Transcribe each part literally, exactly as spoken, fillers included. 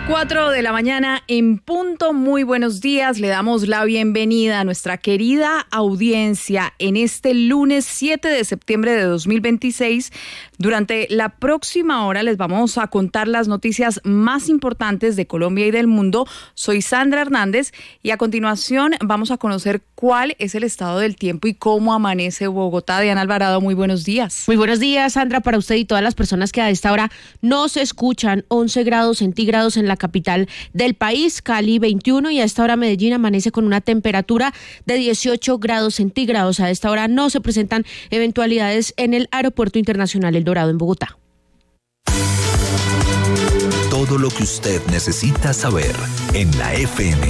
cuatro de la mañana en punto. Muy buenos días. Le damos la bienvenida a nuestra querida audiencia en este lunes siete de septiembre de dos mil veintiséis. Durante la próxima hora les vamos a contar las noticias más importantes de Colombia y del mundo. Soy Sandra Hernández y a continuación vamos a conocer cuál es el estado del tiempo y cómo amanece Bogotá. Diana Alvarado, muy buenos días. Muy buenos días, Sandra, para usted y todas las personas que a esta hora nos escuchan. once grados centígrados en la capital del país, Cali veintiuno, y a esta hora Medellín amanece con una temperatura de dieciocho grados centígrados. A esta hora no se presentan eventualidades en el Aeropuerto Internacional El Dorado en Bogotá. Todo lo que usted necesita saber en la F M.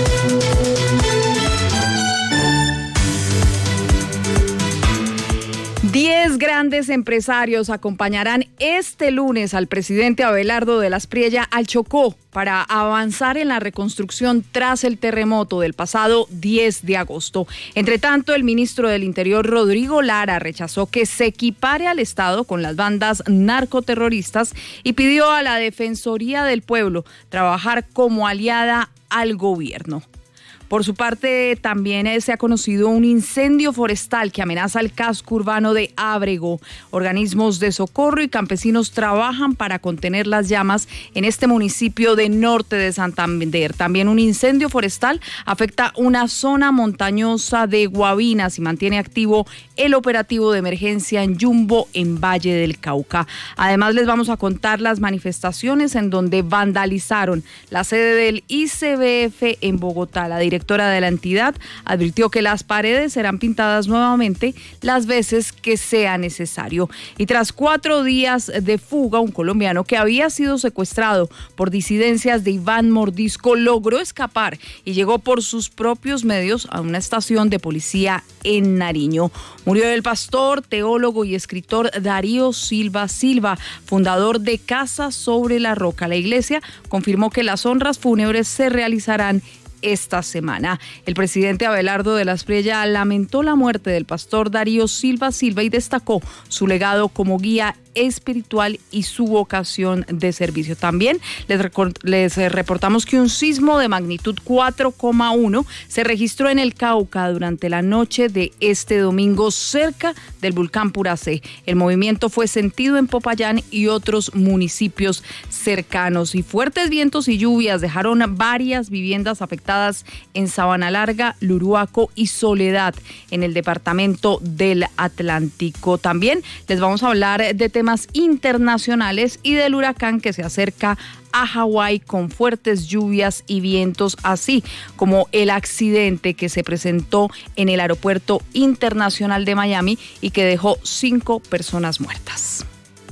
Diez grandes empresarios acompañarán este lunes al presidente Abelardo de la Espriella al Chocó para avanzar en la reconstrucción tras el terremoto del pasado diez de agosto. Entre tanto, el ministro del Interior, Rodrigo Lara, rechazó que se equipare al Estado con las bandas narcoterroristas y pidió a la Defensoría del Pueblo trabajar como aliada al gobierno. Por su parte, también se ha conocido un incendio forestal que amenaza el casco urbano de Ábrego. Organismos de socorro y campesinos trabajan para contener las llamas en este municipio de norte de Santander. También un incendio forestal afecta una zona montañosa de Guavinas y mantiene activo el operativo de emergencia en Yumbo, en Valle del Cauca. Además, les vamos a contar las manifestaciones en donde vandalizaron la sede del I C B F en Bogotá. La directora de la entidad advirtió que las paredes serán pintadas nuevamente las veces que sea necesario. Y tras cuatro días de fuga, un colombiano que había sido secuestrado por disidencias de Iván Mordisco logró escapar y llegó por sus propios medios a una estación de policía en Nariño. Murió el pastor, teólogo y escritor Darío Silva Silva, fundador de Casa sobre la Roca. La iglesia confirmó que las honras fúnebres se realizarán esta semana. El presidente Abelardo de la Espriella lamentó la muerte del pastor Darío Silva Silva y destacó su legado como guía espiritual y su vocación de servicio. También les, les reportamos que un sismo de magnitud cuatro coma uno se registró en el Cauca durante la noche de este domingo cerca del volcán Puracé. El movimiento fue sentido en Popayán y otros municipios cercanos, y fuertes vientos y lluvias dejaron varias viviendas afectadas en Sabana Larga, Luruaco y Soledad en el departamento del Atlántico. También les vamos a hablar de temas internacionales y del huracán que se acerca a Hawái con fuertes lluvias y vientos, así como el accidente que se presentó en el Aeropuerto Internacional de Miami y que dejó cinco personas muertas.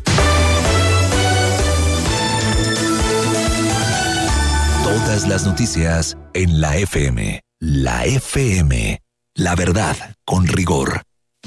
Todas las noticias en la F M. La F M. La verdad con rigor.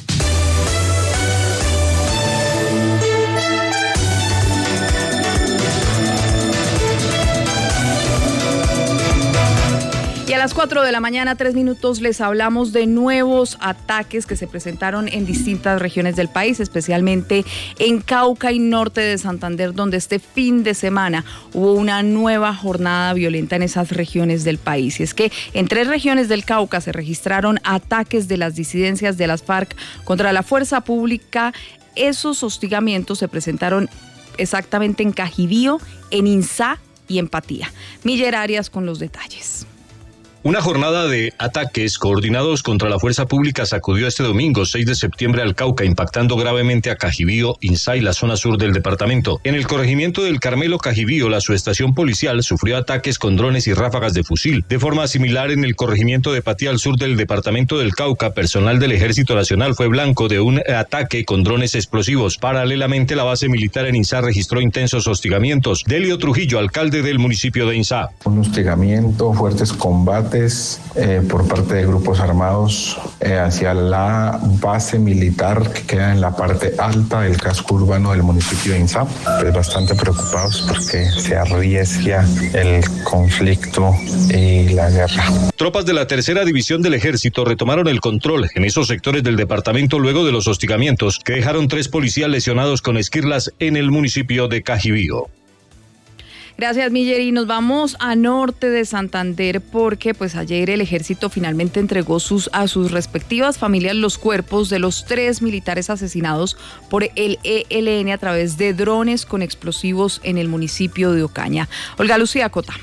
Y a las cuatro de la mañana, tres minutos, les hablamos de nuevos ataques que se presentaron en distintas regiones del país, especialmente en Cauca y norte de Santander, donde este fin de semana hubo una nueva jornada violenta en esas regiones del país. Y es que en tres regiones del Cauca se registraron ataques de las disidencias de las FARC contra la fuerza pública. Esos hostigamientos se presentaron exactamente en Cajibío, en Insá y en Patía. Miller Arias con los detalles. Una jornada de ataques coordinados contra la fuerza pública sacudió este domingo seis de septiembre al Cauca, impactando gravemente a Cajibío, Insá y la zona sur del departamento. En el corregimiento del Carmelo Cajibío, la subestación policial sufrió ataques con drones y ráfagas de fusil. De forma similar, en el corregimiento de Patía, al sur del departamento del Cauca, personal del Ejército Nacional fue blanco de un ataque con drones explosivos. Paralelamente, la base militar en Insá registró intensos hostigamientos. Delio Trujillo, alcalde del municipio de Insá. Un hostigamiento, fuertes combates Eh, por parte de grupos armados eh, hacia la base militar que queda en la parte alta del casco urbano del municipio de Insá. Pues bastante preocupados porque se arriesga el conflicto y la guerra. Tropas de la tercera división del ejército retomaron el control en esos sectores del departamento luego de los hostigamientos que dejaron tres policías lesionados con esquirlas en el municipio de Cajibío. Gracias, Miller. Y nos vamos a norte de Santander porque pues ayer el ejército finalmente entregó sus, a sus respectivas familias los cuerpos de los tres militares asesinados por el E L N a través de drones con explosivos en el municipio de Ocaña. Olga Lucía Cotamo.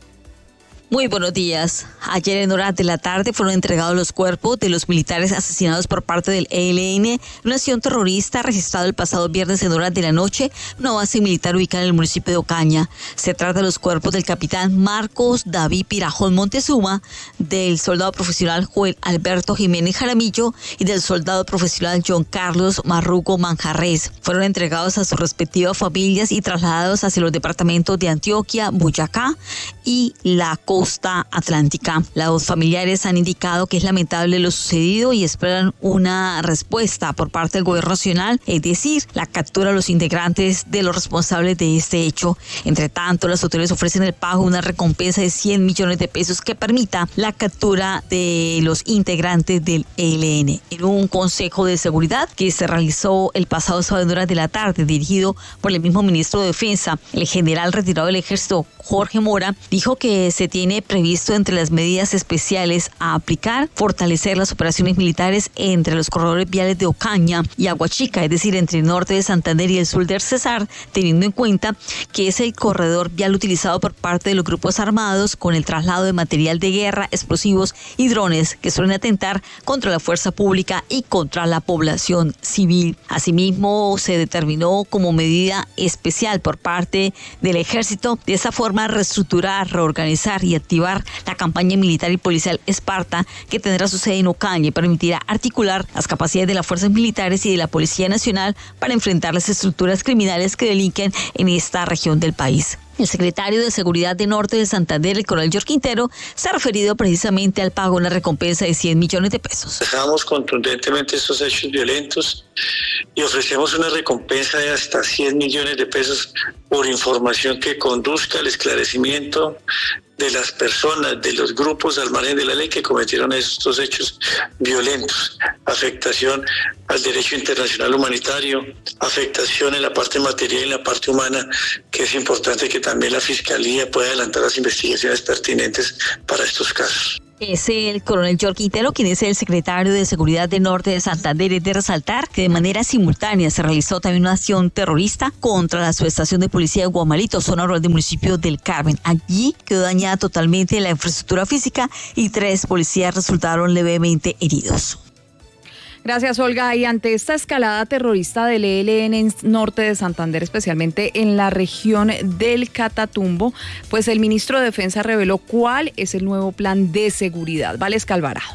Muy buenos días. Ayer en horas de la tarde fueron entregados los cuerpos de los militares asesinados por parte del E L N, una acción terrorista registrada el pasado viernes en horas de la noche, una base militar ubicada en el municipio de Ocaña. Se trata de los cuerpos del capitán Marcos David Pirajón Montezuma, del soldado profesional Joel Alberto Jiménez Jaramillo y del soldado profesional John Carlos Marrugo Manjarres. Fueron entregados a sus respectivas familias y trasladados hacia los departamentos de Antioquia, Boyacá y la costa atlántica. Los familiares han indicado que es lamentable lo sucedido y esperan una respuesta por parte del gobierno nacional, es decir, la captura de los integrantes de los responsables de este hecho. Entre tanto, las autoridades ofrecen el pago de una recompensa de cien millones de pesos que permita la captura de los integrantes del E L N. En un consejo de seguridad que se realizó el pasado sábado en horas de la tarde, dirigido por el mismo ministro de Defensa, el general retirado del ejército Jorge Mora dijo que se tiene previsto entre las medidas especiales a aplicar, fortalecer las operaciones militares entre los corredores viales de Ocaña y Aguachica, es decir, entre el norte de Santander y el sur del Cesar, teniendo en cuenta que es el corredor vial utilizado por parte de los grupos armados con el traslado de material de guerra, explosivos y drones que suelen atentar contra la fuerza pública y contra la población civil. Asimismo, se determinó como medida especial por parte del ejército de esa forma reestructurar, reorganizar y activar la campaña militar y policial Esparta, que tendrá su sede en Ocaña y permitirá articular las capacidades de las fuerzas militares y de la Policía Nacional para enfrentar las estructuras criminales que delinquen en esta región del país. El secretario de Seguridad de Norte de Santander, el coronel George Quintero, se ha referido precisamente al pago de una recompensa de cien millones de pesos. Dejamos contundentemente estos hechos violentos y ofrecemos una recompensa de hasta cien millones de pesos por información que conduzca al esclarecimiento de las personas, de los grupos al margen de la ley que cometieron estos hechos violentos, afectación al derecho internacional humanitario, afectación en la parte material y en la parte humana, que es importante que también la Fiscalía pueda adelantar las investigaciones pertinentes para estos casos. Es el coronel George Quintero, quien es el secretario de Seguridad de Norte de Santander. Es de resaltar que de manera simultánea se realizó también una acción terrorista contra la subestación de policía de Guamalito, zona rural del municipio del Carmen. Allí quedó dañada totalmente la infraestructura física y tres policías resultaron levemente heridos. Gracias, Olga. Y ante esta escalada terrorista del E L N en norte de Santander, especialmente en la región del Catatumbo, pues el ministro de Defensa reveló cuál es el nuevo plan de seguridad. Vales Calvarado.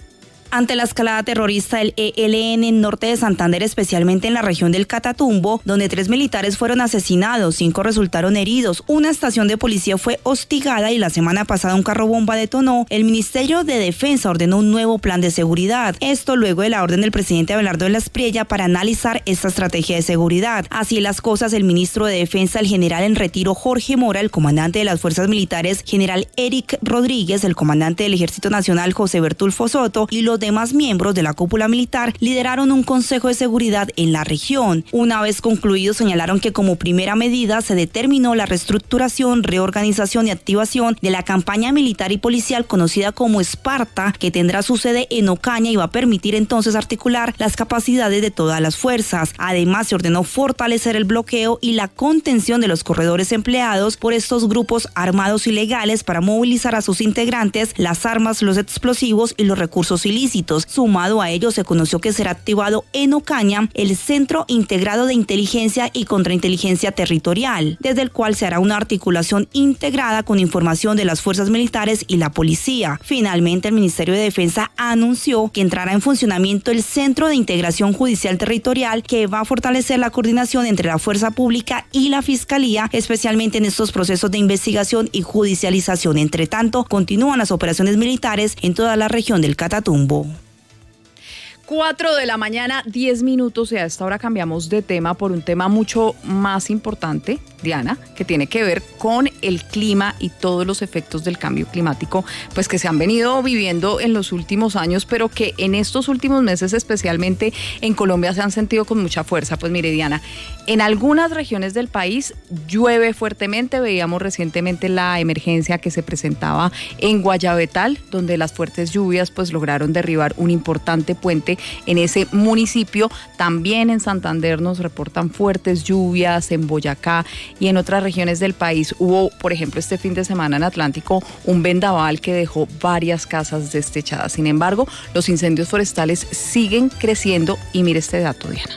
Ante la escalada terrorista del E L N en norte de Santander, especialmente en la región del Catatumbo, donde tres militares fueron asesinados, cinco resultaron heridos, una estación de policía fue hostigada y la semana pasada un carro bomba detonó, el Ministerio de Defensa ordenó un nuevo plan de seguridad. Esto luego de la orden del presidente Abelardo de la Espriella para analizar esta estrategia de seguridad. Así las cosas, el ministro de Defensa, el general en retiro Jorge Mora, el comandante de las fuerzas militares, general Eric Rodríguez, el comandante del Ejército Nacional José Bertulfo Soto y los demás miembros de la cúpula militar lideraron un consejo de seguridad en la región. Una vez concluido, señalaron que como primera medida se determinó la reestructuración, reorganización y activación de la campaña militar y policial conocida como Esparta, que tendrá su sede en Ocaña y va a permitir entonces articular las capacidades de todas las fuerzas. Además, se ordenó fortalecer el bloqueo y la contención de los corredores empleados por estos grupos armados ilegales para movilizar a sus integrantes, las armas, los explosivos y los recursos ilícitos. Sumado a ello, se conoció que será activado en Ocaña el Centro Integrado de Inteligencia y Contrainteligencia Territorial, desde el cual se hará una articulación integrada con información de las fuerzas militares y la policía. Finalmente, el Ministerio de Defensa anunció que entrará en funcionamiento el Centro de Integración Judicial Territorial, que va a fortalecer la coordinación entre la fuerza pública y la Fiscalía, especialmente en estos procesos de investigación y judicialización. Entre tanto, continúan las operaciones militares en toda la región del Catatumbo. cuatro de la mañana, diez minutos, y a esta hora cambiamos de tema por un tema mucho más importante, Diana, que tiene que ver con el clima y todos los efectos del cambio climático, pues que se han venido viviendo en los últimos años, pero que en estos últimos meses, especialmente en Colombia, se han sentido con mucha fuerza. Pues mire, Diana, en algunas regiones del país llueve fuertemente. Veíamos recientemente la emergencia que se presentaba en Guayabetal, donde las fuertes lluvias pues lograron derribar un importante puente en ese municipio. También en Santander nos reportan fuertes lluvias, en Boyacá y en otras regiones del país. Hubo, por ejemplo, este fin de semana en Atlántico, un vendaval que dejó varias casas destechadas. Sin embargo, los incendios forestales siguen creciendo y mire este dato, Diana.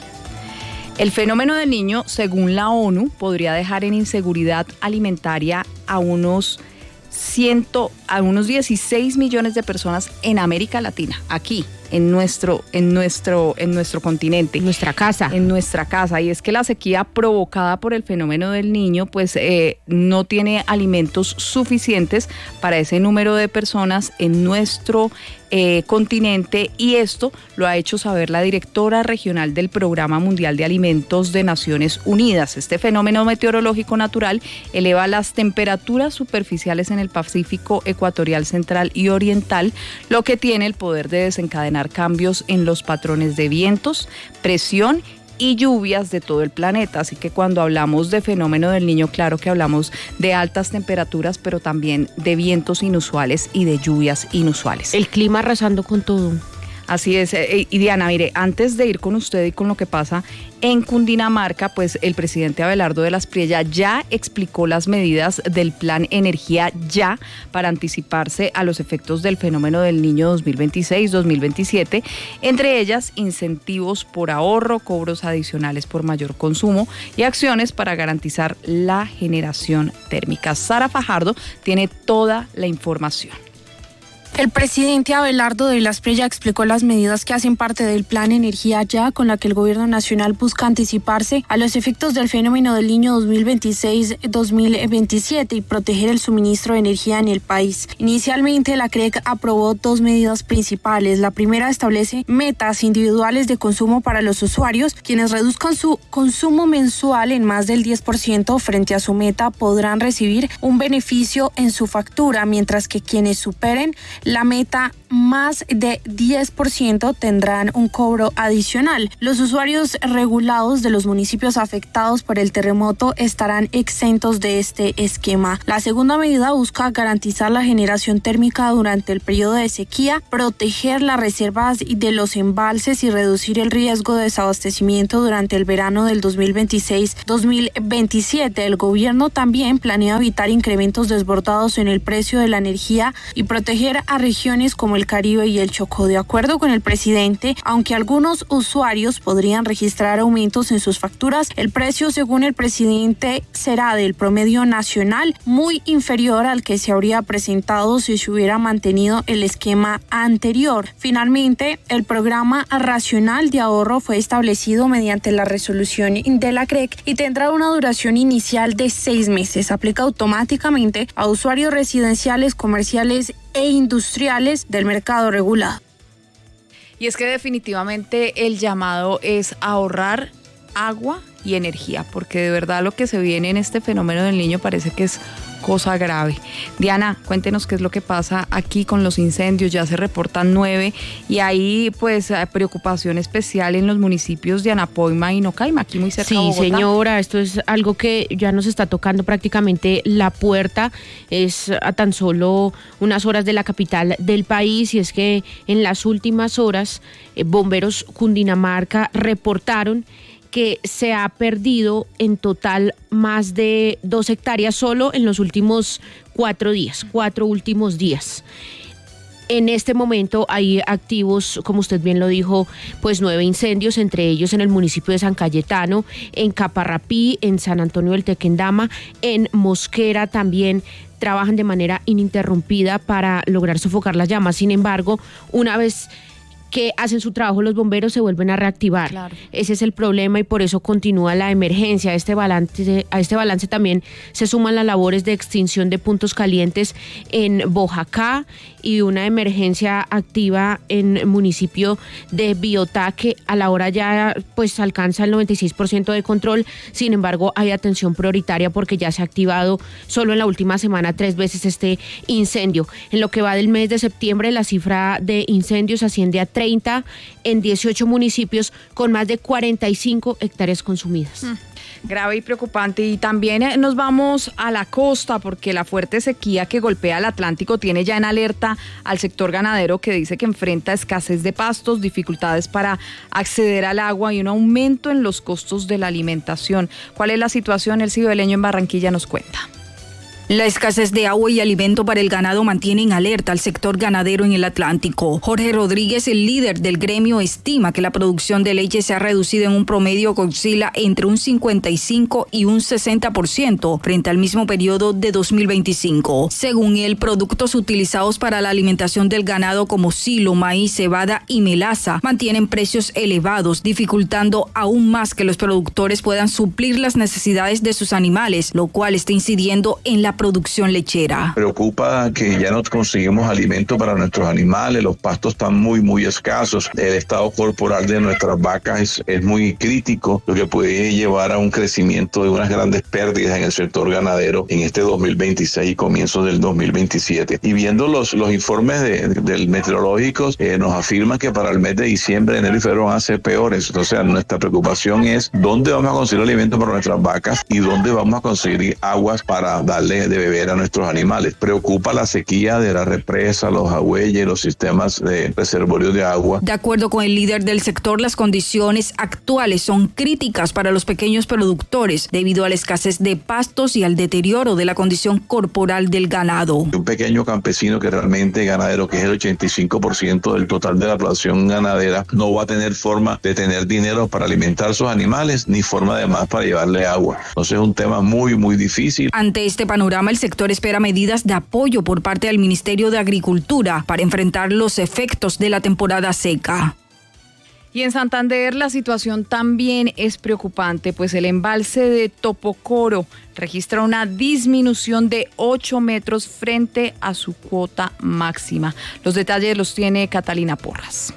El fenómeno del Niño, según la ONU, podría dejar en inseguridad alimentaria a unos ciento, a unos dieciséis millones de personas en América Latina, aquí, en nuestro, en nuestro, en nuestro continente. En nuestra casa. En nuestra casa. Y es que la sequía provocada por el fenómeno del Niño, pues eh, no tiene alimentos suficientes para ese número de personas en nuestro eh, continente, y esto lo ha hecho saber la directora regional del Programa Mundial de Alimentos de Naciones Unidas. Este fenómeno meteorológico natural eleva las temperaturas superficiales en el Pacífico ecuatorial, central y oriental, lo que tiene el poder de desencadenar cambios en los patrones de vientos, presión y lluvias de todo el planeta. Así que cuando hablamos de fenómeno del Niño, claro que hablamos de altas temperaturas, pero también de vientos inusuales y de lluvias inusuales. El clima arrasando con todo. Así es. Y Diana, mire, antes de ir con usted y con lo que pasa en Cundinamarca, pues el presidente Abelardo de la Espriella ya explicó las medidas del Plan Energía Ya para anticiparse a los efectos del fenómeno del Niño dos mil veintiséis dos mil veintisiete, entre ellas incentivos por ahorro, cobros adicionales por mayor consumo y acciones para garantizar la generación térmica. Sara Fajardo tiene toda la información. El presidente Abelardo de la Espriella explicó las medidas que hacen parte del Plan Energía Ya, con la que el gobierno nacional busca anticiparse a los efectos del fenómeno del Niño dos mil veintiséis dos mil veintisiete y proteger el suministro de energía en el país. Inicialmente, la C R E C aprobó dos medidas principales. La primera establece metas individuales de consumo para los usuarios. Quienes reduzcan su consumo mensual en más del diez por ciento frente a su meta podrán recibir un beneficio en su factura, mientras que quienes superen la meta más de diez por ciento tendrán un cobro adicional. Los usuarios regulados de los municipios afectados por el terremoto estarán exentos de este esquema. La segunda medida busca garantizar la generación térmica durante el periodo de sequía, proteger las reservas de los embalses y reducir el riesgo de desabastecimiento durante el verano del dos mil veintiséis dos mil veintisiete. El gobierno también planea evitar incrementos desbordados en el precio de la energía y proteger a regiones como el Caribe y el Chocó. De acuerdo con el presidente, aunque algunos usuarios podrían registrar aumentos en sus facturas, el precio, según el presidente, será del promedio nacional, muy inferior al que se habría presentado si se hubiera mantenido el esquema anterior. Finalmente, el programa racional de ahorro fue establecido mediante la resolución de la C R E C y tendrá una duración inicial de seis meses. Aplica automáticamente a usuarios residenciales, comerciales e industriales del mercado regulado. Y es que definitivamente el llamado es ahorrar agua y energía, porque de verdad lo que se viene en este fenómeno del Niño parece que es cosa grave. Diana, cuéntenos qué es lo que pasa aquí con los incendios. Ya se reportan nueve y hay pues preocupación especial en los municipios de Anapoima y Nocaima, aquí muy cerca sí, de Bogotá. Sí, señora, esto es algo que ya nos está tocando prácticamente la puerta. Es a tan solo unas horas de la capital del país, y es que en las últimas horas eh, bomberos Cundinamarca reportaron que se ha perdido en total más de dos hectáreas solo en los últimos cuatro días, cuatro últimos días. En este momento hay activos, como usted bien lo dijo, pues nueve incendios, entre ellos en el municipio de San Cayetano, en Caparrapí, en San Antonio del Tequendama, en Mosquera también. Trabajan de manera ininterrumpida para lograr sofocar las llamas. Sin embargo, una vez que hacen su trabajo los bomberos se vuelven a reactivar. Claro. Ese es el problema y por eso continúa la emergencia. A este balance, a este balance también se suman las labores de extinción de puntos calientes en Boyacá y una emergencia activa en el municipio de Biotá, que a la hora ya pues alcanza el noventa y seis por ciento de control. Sin embargo, hay atención prioritaria porque ya se ha activado solo en la última semana tres veces este incendio. En lo que va del mes de septiembre, la cifra de incendios asciende a treinta en dieciocho municipios con más de cuarenta y cinco hectáreas consumidas. Mm. Grave y preocupante. Y también nos vamos a la costa porque la fuerte sequía que golpea el Atlántico tiene ya en alerta al sector ganadero, que dice que enfrenta escasez de pastos, dificultades para acceder al agua y un aumento en los costos de la alimentación. ¿Cuál es la situación? El ciudadano en Barranquilla nos cuenta. La escasez de agua y alimento para el ganado mantiene en alerta al sector ganadero en el Atlántico. Jorge Rodríguez, el líder del gremio, estima que la producción de leche se ha reducido en un promedio que oscila entre un cincuenta y cinco y un sesenta por ciento frente al mismo periodo de dos mil veinticinco. Según él, productos utilizados para la alimentación del ganado como silo, maíz, cebada y melaza mantienen precios elevados, dificultando aún más que los productores puedan suplir las necesidades de sus animales, lo cual está incidiendo en la producción lechera. Preocupa que ya no conseguimos alimento para nuestros animales, los pastos están muy muy escasos, el estado corporal de nuestras vacas es, es muy crítico, lo que puede llevar a un crecimiento de unas grandes pérdidas en el sector ganadero en este dos mil veintiséis y comienzos del dos mil veintisiete. Y viendo los, los informes de, de, de meteorológicos, eh, nos afirman que para el mes de diciembre, enero y febrero van a ser peores. Entonces nuestra preocupación es dónde vamos a conseguir alimento para nuestras vacas y dónde vamos a conseguir aguas para darle de beber a nuestros animales. Preocupa la sequía de la represa, los agüeyes, los sistemas de reservorios de agua. De acuerdo con el líder del sector, las condiciones actuales son críticas para los pequeños productores debido a la escasez de pastos y al deterioro de la condición corporal del ganado. Un pequeño campesino que realmente ganadero, que es el ochenta y cinco por ciento del total de la población ganadera, no va a tener forma de tener dinero para alimentar sus animales, ni forma además para llevarle agua. Entonces es un tema muy, muy difícil. Ante este panorama, el sector espera medidas de apoyo por parte del Ministerio de Agricultura para enfrentar los efectos de la temporada seca. Y en Santander la situación también es preocupante, pues el embalse de Topocoro registra una disminución de ocho metros frente a su cuota máxima. Los detalles los tiene Catalina Porras.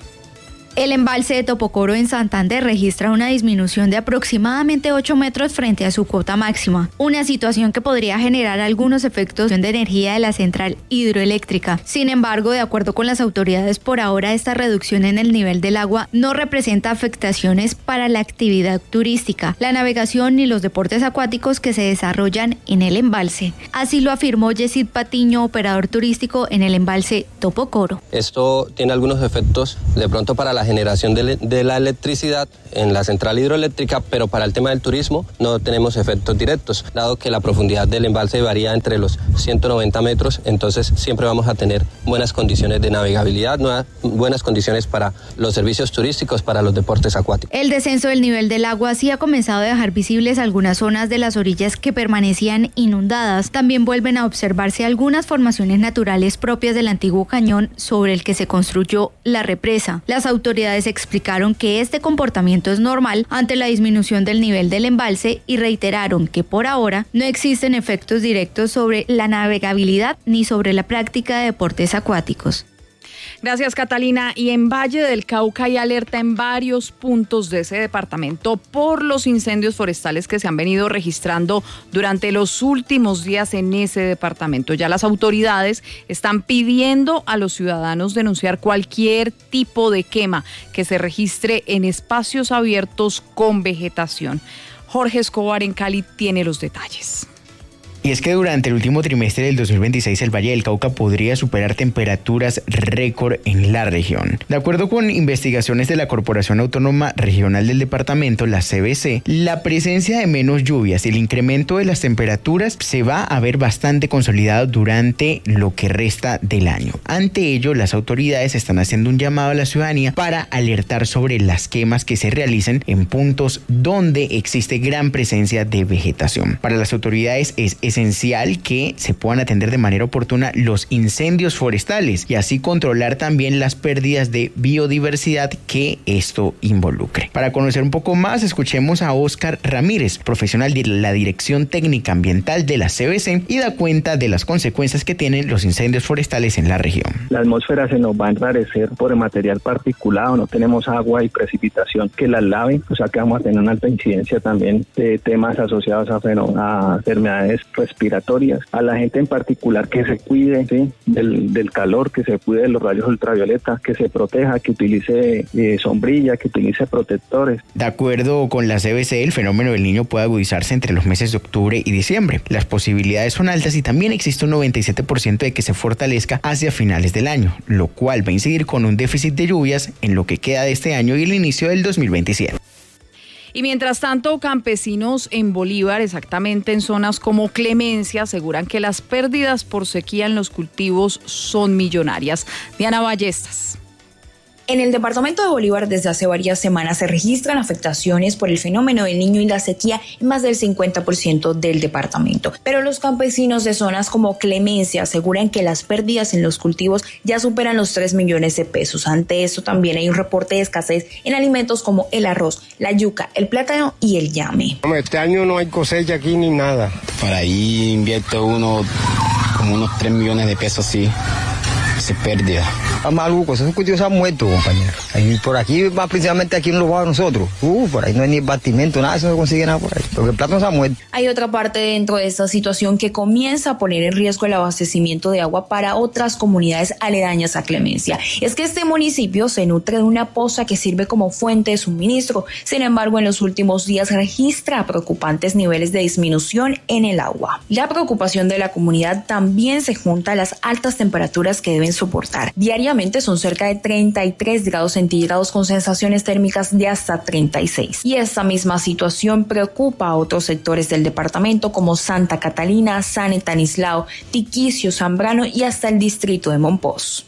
El embalse de Topocoro en Santander registra una disminución de aproximadamente ocho metros frente a su cuota máxima, una situación que podría generar algunos efectos de energía de la central hidroeléctrica. Sin embargo, de acuerdo con las autoridades, por ahora esta reducción en el nivel del agua no representa afectaciones para la actividad turística, la navegación ni los deportes acuáticos que se desarrollan en el embalse. Así lo afirmó Yesid Patiño, operador turístico en el embalse Topocoro. Esto tiene algunos efectos de pronto para la generación de, de la electricidad en la central hidroeléctrica, pero para el tema del turismo no tenemos efectos directos, dado que la profundidad del embalse varía entre los ciento noventa metros, entonces siempre vamos a tener buenas condiciones de navegabilidad, buenas condiciones para los servicios turísticos, para los deportes acuáticos. El descenso del nivel del agua sí ha comenzado a dejar visibles algunas zonas de las orillas que permanecían inundadas. También vuelven a observarse algunas formaciones naturales propias del antiguo cañón sobre el que se construyó la represa. Las autoridades explicaron que este comportamiento es normal ante la disminución del nivel del embalse y reiteraron que por ahora no existen efectos directos sobre la navegabilidad ni sobre la práctica de deportes acuáticos. Gracias, Catalina. Y en Valle del Cauca hay alerta en varios puntos de ese departamento por los incendios forestales que se han venido registrando durante los últimos días en ese departamento. Ya las autoridades están pidiendo a los ciudadanos denunciar cualquier tipo de quema que se registre en espacios abiertos con vegetación. Jorge Escobar en Cali tiene los detalles. Y es que durante el último trimestre del dos mil veintiséis el Valle del Cauca podría superar temperaturas récord en la región. De acuerdo con investigaciones de la Corporación Autónoma Regional del Departamento, la C B C, la presencia de menos lluvias y el incremento de las temperaturas se va a ver bastante consolidado durante lo que resta del año. Ante ello, las autoridades están haciendo un llamado a la ciudadanía para alertar sobre las quemas que se realicen en puntos donde existe gran presencia de vegetación. Para las autoridades es esencial que se puedan atender de manera oportuna los incendios forestales y así controlar también las pérdidas de biodiversidad que esto involucre. Para conocer un poco más, escuchemos a Óscar Ramírez, profesional de la Dirección Técnica Ambiental de la C B C, y da cuenta de las consecuencias que tienen los incendios forestales en la región. La atmósfera se nos va a enrarecer por el material particulado, no tenemos agua y precipitación que las lave, o sea que vamos a tener una alta incidencia también de temas asociados a, a enfermedades respiratorias. A la gente en particular que se cuide, ¿sí?, del, del calor, que se cuide de los rayos ultravioleta, que se proteja, que utilice eh, sombrilla, que utilice protectores. De acuerdo con la C B C, el fenómeno del Niño puede agudizarse entre los meses de octubre y diciembre. Las posibilidades son altas y también existe un noventa y siete por ciento de que se fortalezca hacia finales del año, lo cual va a incidir con un déficit de lluvias en lo que queda de este año y el inicio del dos mil veintisiete. Y mientras tanto, campesinos en Bolívar, exactamente en zonas como Clemencia, aseguran que las pérdidas por sequía en los cultivos son millonarias. Diana Ballestas. En el departamento de Bolívar desde hace varias semanas se registran afectaciones por el fenómeno del Niño y la sequía en más del cincuenta por ciento del departamento. Pero los campesinos de zonas como Clemencia aseguran que las pérdidas en los cultivos ya superan los tres millones de pesos. Ante esto también hay un reporte de escasez en alimentos como el arroz, la yuca, el plátano y el llame. Este año no hay cosecha aquí ni nada. Por ahí invierte uno como unos tres millones de pesos, sí. Se pérdida. Está maluco, esos cultivos se han muerto, compañero. Ahí, por aquí, más principalmente aquí en los barrios nosotros. Uh, por ahí no hay ni bastimento, nada, eso no se consigue nada por ahí. Porque el plátano se ha muerto. Hay otra parte dentro de esta situación que comienza a poner en riesgo el abastecimiento de agua para otras comunidades aledañas a Clemencia. Es que este municipio se nutre de una poza que sirve como fuente de suministro. Sin embargo, en los últimos días registra preocupantes niveles de disminución en el agua. La preocupación de la comunidad también se junta a las altas temperaturas que deben soportar. Diariamente son cerca de treinta y tres grados centígrados con sensaciones térmicas de hasta treinta y seis. Y esta misma situación preocupa a otros sectores del departamento como Santa Catalina, San Estanislao, Tiquicio, Zambrano y hasta el distrito de Monpós.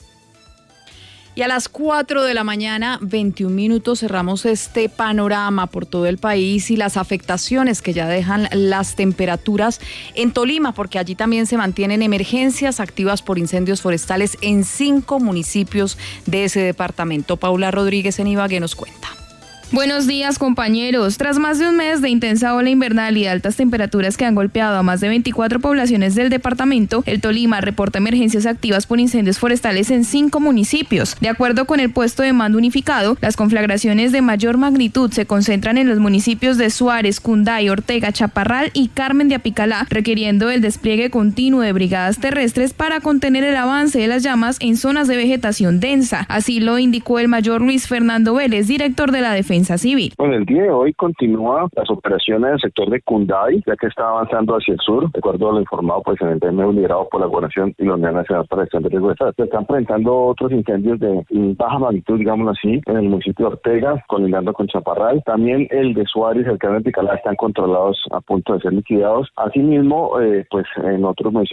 Y a las cuatro de la mañana, veintiún minutos, cerramos este panorama por todo el país y las afectaciones que ya dejan las temperaturas en Tolima, porque allí también se mantienen emergencias activas por incendios forestales en cinco municipios de ese departamento. Paula Rodríguez en Ibagué nos cuenta. Buenos días, compañeros. Tras más de un mes de intensa ola invernal y altas temperaturas que han golpeado a más de veinticuatro poblaciones del departamento, el Tolima reporta emergencias activas por incendios forestales en cinco municipios. De acuerdo con el puesto de mando unificado, las conflagraciones de mayor magnitud se concentran en los municipios de Suárez, Cunday, Ortega, Chaparral y Carmen de Apicalá, requiriendo el despliegue continuo de brigadas terrestres para contener el avance de las llamas en zonas de vegetación densa. Así lo indicó el mayor Luis Fernando Vélez, director de la Defensa Civil. Bueno, el día de hoy continúan las operaciones en el sector de Cunday, ya que está avanzando hacia el sur, de acuerdo a lo informado pues en el P M U liderado por la Gobernación y la Unidad Nacional para la Gestión de Riesgo de Estado. Se están presentando otros incendios de baja magnitud, digámoslo así, en el municipio de Ortega, colindando con Chaparral. También el de Suárez y el Carmen de Apicalá están controlados a punto de ser liquidados. Asimismo, eh, pues en otros municipios